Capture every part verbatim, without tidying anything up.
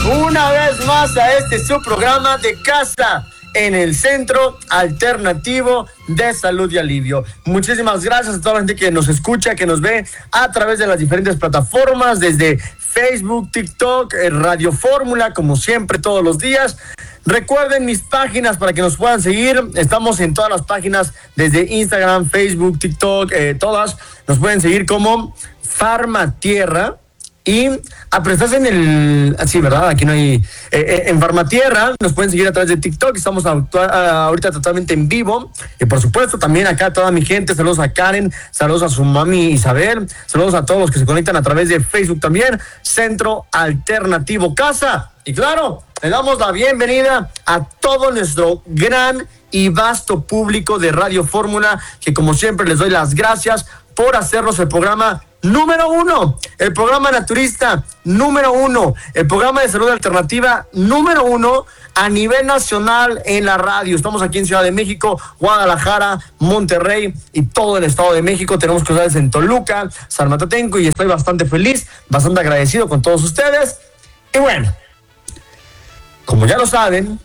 una vez más a este su programa de casa en el Centro Alternativo de Salud y Alivio. Muchísimas gracias a toda la gente que nos escucha, que nos ve a través de las diferentes plataformas, desde Facebook, TikTok, Radio Fórmula, como siempre, todos los días. Recuerden mis páginas para que nos puedan seguir. Estamos en todas las páginas, desde Instagram, Facebook, TikTok, eh, todas. Nos pueden seguir como Farmatierra. Y a prestarse en el... Sí, ¿verdad? Aquí no hay... Eh, eh, en Farmatierra nos pueden seguir a través de TikTok. Estamos actua- ahorita totalmente en vivo. Y por supuesto también acá toda mi gente. Saludos a Karen, saludos a su mami Isabel, saludos a todos los que se conectan a través de Facebook también. Centro Alternativo Casa. Y claro, le damos la bienvenida a todo nuestro gran y vasto público de Radio Fórmula, que como siempre les doy las gracias por hacernos el programa número uno, el programa naturista número uno, el programa de salud alternativa número uno a nivel nacional en la radio. Estamos aquí en Ciudad de México, Guadalajara, Monterrey y todo el Estado de México. Tenemos ciudades en Toluca, Salmatatenco, y estoy bastante feliz, bastante agradecido con todos ustedes. Y bueno, como ya lo saben,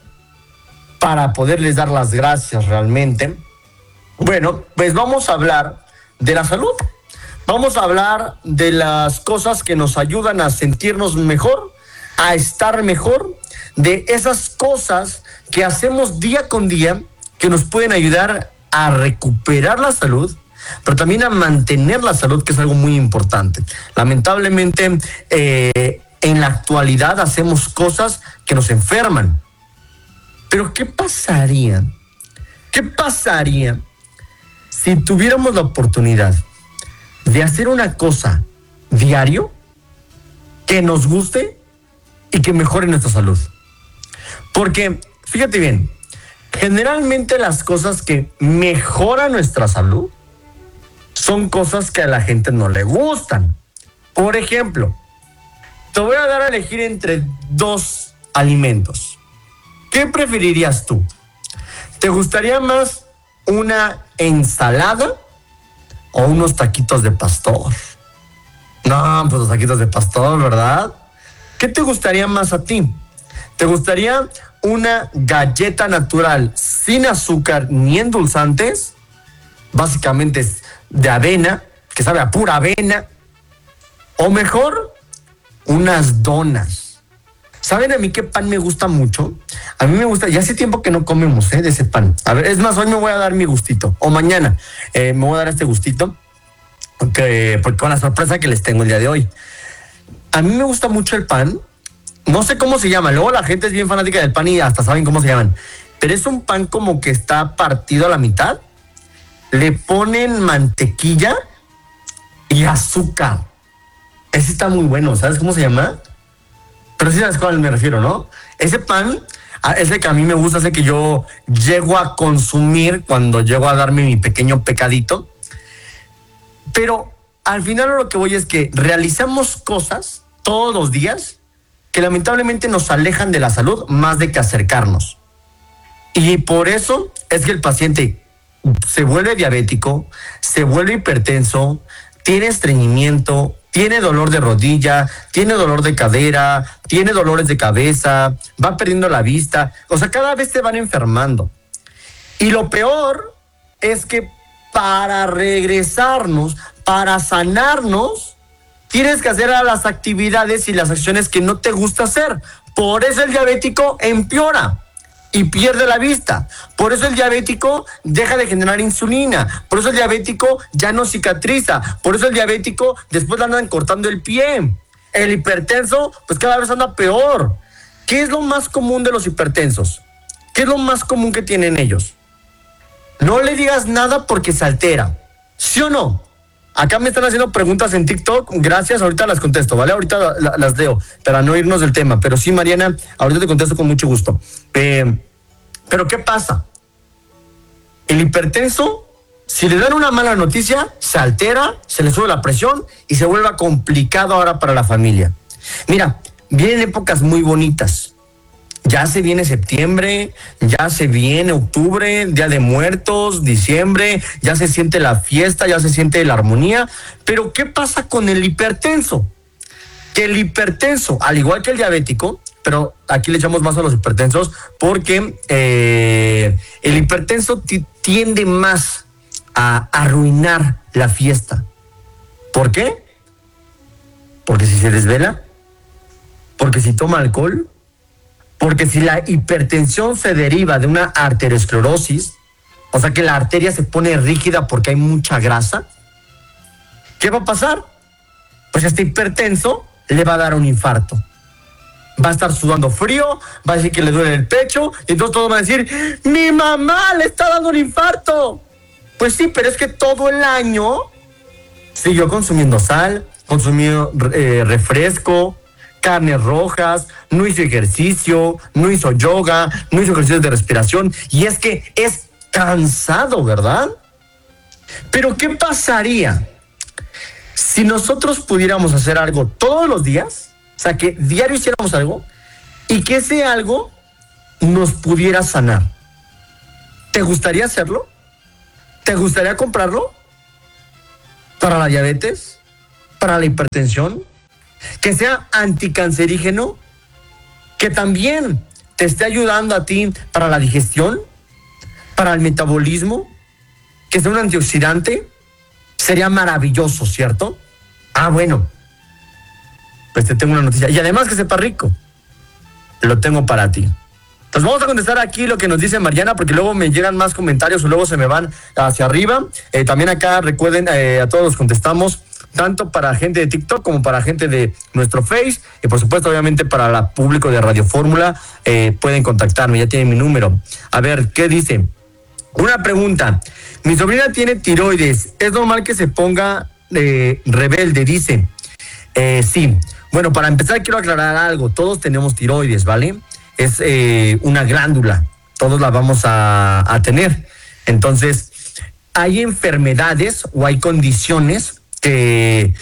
para poderles dar las gracias realmente, bueno, pues vamos a hablar de la salud. Vamos a hablar de las cosas que nos ayudan a sentirnos mejor, a estar mejor, de esas cosas que hacemos día con día que nos pueden ayudar a recuperar la salud, pero también a mantener la salud, que es algo muy importante. Lamentablemente, eh, en la actualidad hacemos cosas que nos enferman. Pero ¿qué pasaría? ¿Qué pasaría si tuviéramos la oportunidad de hacer una cosa diario que nos guste y que mejore nuestra salud? Porque, fíjate bien, generalmente las cosas que mejoran nuestra salud son cosas que a la gente no le gustan. Por ejemplo, te voy a dar a elegir entre dos alimentos. ¿Qué preferirías tú? ¿Te gustaría más una ensalada o unos taquitos de pastor? No, pues los taquitos de pastor, ¿verdad? ¿Qué te gustaría más a ti? ¿Te gustaría una galleta natural sin azúcar ni endulzantes? Básicamente es de avena, que sabe a pura avena. O mejor, unas donas. ¿Saben a mí qué pan me gusta mucho? A mí me gusta, ya hace tiempo que no comemos ¿eh? de ese pan. A ver, es más, hoy me voy a dar mi gustito. O mañana eh, me voy a dar este gustito. Porque, porque con la sorpresa que les tengo el día de hoy. A mí me gusta mucho el pan. No sé cómo se llama. Luego la gente es bien fanática del pan y hasta saben cómo se llaman. Pero es un pan como que está partido a la mitad. Le ponen mantequilla y azúcar. Ese está muy bueno. ¿Sabes cómo se llama? Pero sí sabes a cuál me refiero, ¿no? Ese pan, ese que a mí me gusta, ese que yo llego a consumir cuando llego a darme mi pequeño pecadito. Pero al final lo que voy es que realizamos cosas todos los días que lamentablemente nos alejan de la salud más de que acercarnos. Y por eso es que el paciente se vuelve diabético, se vuelve hipertenso, tiene estreñimiento, tiene dolor de rodilla, tiene dolor de cadera, tiene dolores de cabeza, va perdiendo la vista. O sea, cada vez se van enfermando. Y lo peor es que para regresarnos, para sanarnos, tienes que hacer las actividades y las acciones que no te gusta hacer. Por eso el diabético empeora y pierde la vista. Por eso el diabético deja de generar insulina. Por eso el diabético ya no cicatriza. Por eso el diabético después le andan cortando el pie. El hipertenso, pues cada vez anda peor. ¿Qué es lo más común de los hipertensos? ¿Qué es lo más común que tienen ellos? No le digas nada porque se altera. ¿Sí o no? Acá me están haciendo preguntas en TikTok. Gracias, ahorita las contesto, ¿vale? Ahorita la, la, las leo para no irnos del tema. Pero sí, Mariana, ahorita te contesto con mucho gusto. Eh, pero ¿qué pasa? El hipertenso, si le dan una mala noticia, se altera, se le sube la presión y se vuelve complicado ahora para la familia. Mira, vienen épocas muy bonitas. Ya se viene septiembre, ya se viene octubre, Día de Muertos, diciembre, ya se siente la fiesta, ya se siente la armonía. Pero ¿qué pasa con el hipertenso? Que el hipertenso, al igual que el diabético, pero aquí le echamos más a los hipertensos porque eh, el hipertenso t- tiende más a arruinar la fiesta. ¿Por qué? Porque si se desvela, porque si toma alcohol, porque si la hipertensión se deriva de una arteriosclerosis, o sea que la arteria se pone rígida porque hay mucha grasa, ¿qué va a pasar? Pues este hipertenso le va a dar un infarto. Va a estar sudando frío, va a decir que le duele el pecho, y entonces todos van a decir, ¡mi mamá le está dando un infarto! Pues sí, pero es que todo el año siguió consumiendo sal, consumió eh, refresco, carnes rojas, no hizo ejercicio, no hizo yoga, no hizo ejercicios de respiración, y es que es cansado, ¿verdad? Pero ¿qué pasaría si nosotros pudiéramos hacer algo todos los días? O sea, que diario hiciéramos algo y que ese algo nos pudiera sanar. ¿Te gustaría hacerlo? ¿Te gustaría comprarlo? ¿Para la diabetes? ¿Para la hipertensión? Que sea anticancerígeno, que también te esté ayudando a ti para la digestión, para el metabolismo, que sea un antioxidante. Sería maravilloso, ¿cierto? Ah, bueno, pues te tengo una noticia. Y además que sepa rico, lo tengo para ti. Entonces vamos a contestar aquí lo que nos dice Mariana, porque luego me llegan más comentarios o luego se me van hacia arriba. Eh, también acá recuerden, eh, a todos los contestamos, tanto para gente de TikTok como para gente de nuestro Face, y por supuesto obviamente para el público de Radio Fórmula, eh, pueden contactarme, ya tienen mi número. A ver, ¿qué dice? Una pregunta, mi sobrina tiene tiroides, ¿es normal que se ponga eh, rebelde? Dice, eh, sí. Bueno, para empezar quiero aclarar algo, todos tenemos tiroides, ¿vale? Es eh, una glándula, todos la vamos a, a tener. Entonces, hay enfermedades o hay condiciones que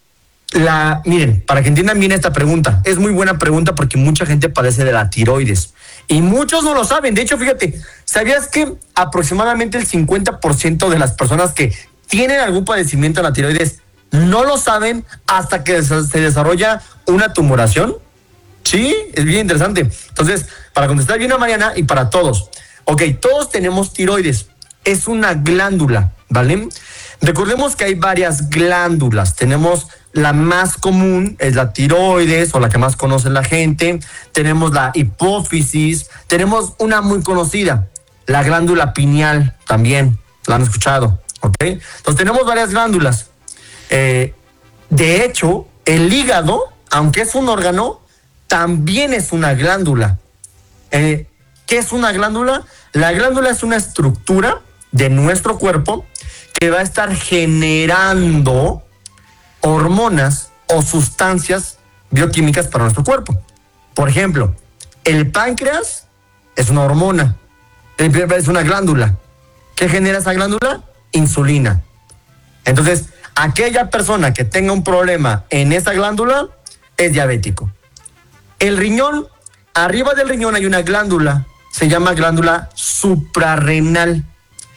la, miren, para que entiendan bien esta pregunta, es muy buena pregunta porque mucha gente padece de la tiroides y muchos no lo saben. De hecho, fíjate, ¿sabías que aproximadamente el cincuenta por ciento de las personas que tienen algún padecimiento de la tiroides no lo saben hasta que se desarrolla una tumoración? Sí, es bien interesante. Entonces, para contestar bien a Mariana y para todos, ok, todos tenemos tiroides, es una glándula, ¿vale? Recordemos que hay varias glándulas. Tenemos la más común, es la tiroides, o la que más conoce la gente. Tenemos la hipófisis. Tenemos una muy conocida, la glándula pineal, también. La han escuchado, ¿ok? Entonces tenemos varias glándulas. Eh, de hecho, el hígado, aunque es un órgano, también es una glándula. Eh, ¿Qué es una glándula? La glándula es una estructura de nuestro cuerpo que va a estar generando hormonas o sustancias bioquímicas para nuestro cuerpo. Por ejemplo, el páncreas es una hormona, es una glándula. ¿Qué genera esa glándula? Insulina. Entonces, aquella persona que tenga un problema en esa glándula es diabético. El riñón, arriba del riñón hay una glándula, se llama glándula suprarrenal.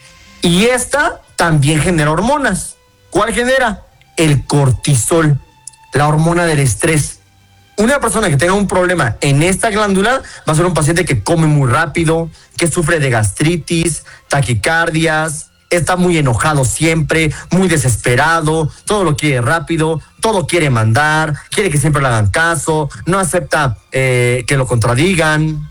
Y esta también genera hormonas. ¿Cuál genera? El cortisol, la hormona del estrés. Una persona que tenga un problema en esta glándula va a ser un paciente que come muy rápido, que sufre de gastritis, taquicardias, está muy enojado siempre, muy desesperado, todo lo quiere rápido, todo quiere mandar, quiere que siempre le hagan caso, no acepta eh, que lo contradigan.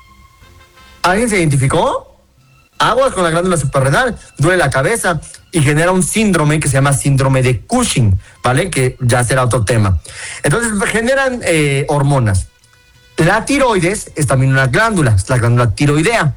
¿Alguien se identificó? Aguas con la glándula suprarrenal, duele la cabeza y genera un síndrome que se llama síndrome de Cushing, ¿vale? Que ya será otro tema. Entonces generan eh, hormonas. La tiroides es también una glándula, es la glándula tiroidea.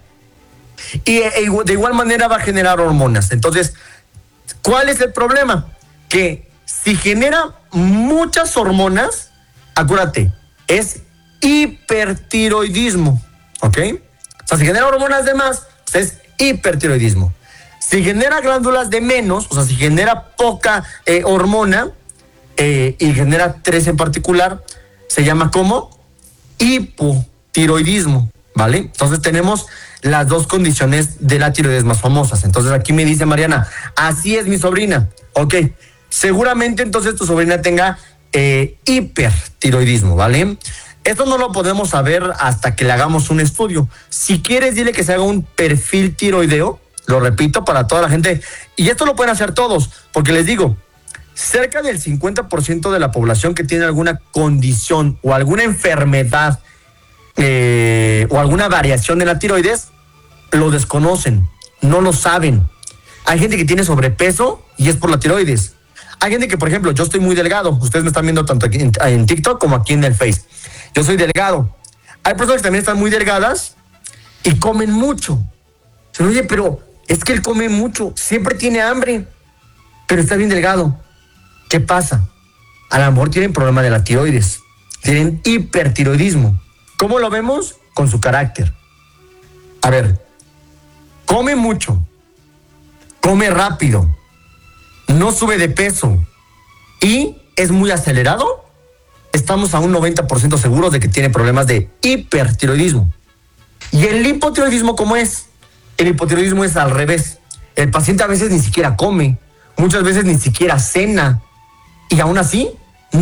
Y eh, de igual manera va a generar hormonas. Entonces, ¿cuál es el problema? Que si genera muchas hormonas, acuérdate, es hipertiroidismo, ¿ok? O sea, si genera hormonas de más, pues es hipertiroidismo. Si genera glándulas de menos, o sea, si genera poca eh, hormona eh, y genera tres en particular, se llama como hipotiroidismo, ¿vale? Entonces tenemos las dos condiciones de la tiroides más famosas. Entonces aquí me dice Mariana, así es mi sobrina. Ok, seguramente entonces tu sobrina tenga eh, hipertiroidismo, ¿vale? Esto no lo podemos saber hasta que le hagamos un estudio. Si quieres, dile que se haga un perfil tiroideo, lo repito, para toda la gente. Y esto lo pueden hacer todos, porque les digo, cerca del cincuenta por ciento de la población que tiene alguna condición o alguna enfermedad eh, o alguna variación de la tiroides, lo desconocen, no lo saben. Hay gente que tiene sobrepeso y es por la tiroides. Hay gente que, por ejemplo, yo estoy muy delgado. Ustedes me están viendo tanto aquí en, en TikTok como aquí en el Face. Yo soy delgado. Hay personas que también están muy delgadas y comen mucho. Oye, pero es que él come mucho, siempre tiene hambre, pero está bien delgado. ¿Qué pasa? A lo mejor tienen problema de la tiroides, tienen hipertiroidismo. ¿Cómo lo vemos? Con su carácter. A ver, come mucho, come rápido, no sube de peso y es muy acelerado. Estamos a un noventa por ciento seguros de que tiene problemas de hipertiroidismo. ¿Y el hipotiroidismo cómo es? El hipotiroidismo es al revés. El paciente a veces ni siquiera come, muchas veces ni siquiera cena, y aún así